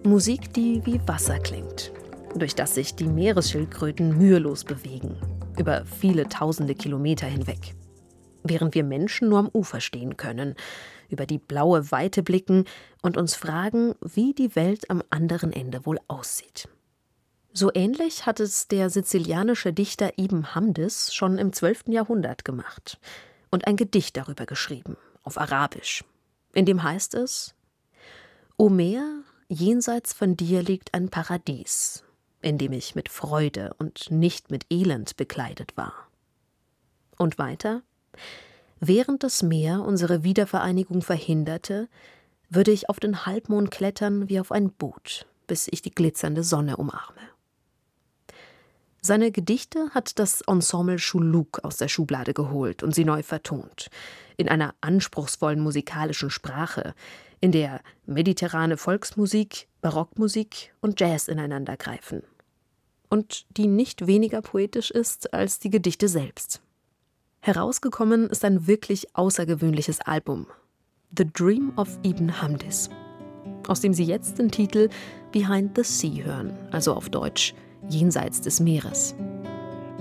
Musik, die wie Wasser klingt, durch das sich die Meeresschildkröten mühelos bewegen, über viele tausende Kilometer hinweg. Während wir Menschen nur am Ufer stehen können, über die blaue Weite blicken und uns fragen, wie die Welt am anderen Ende wohl aussieht. So ähnlich hat es der sizilianische Dichter Ibn Hamdis schon im 12. Jahrhundert gemacht und ein Gedicht darüber geschrieben, auf Arabisch. In dem heißt es: O Meer, jenseits von dir liegt ein Paradies, in dem ich mit Freude und nicht mit Elend bekleidet war. Und weiter: Während das Meer unsere Wiedervereinigung verhinderte, würde ich auf den Halbmond klettern wie auf ein Boot, bis ich die glitzernde Sonne umarme. Seine Gedichte hat das Ensemble Schuluk aus der Schublade geholt und sie neu vertont, in einer anspruchsvollen musikalischen Sprache, in der mediterrane Volksmusik, Barockmusik und Jazz ineinandergreifen. Und die nicht weniger poetisch ist als die Gedichte selbst. Herausgekommen ist ein wirklich außergewöhnliches Album, The Dream of Ibn Hamdis, aus dem Sie jetzt den Titel Behind the Sea hören, also auf Deutsch Jenseits des Meeres.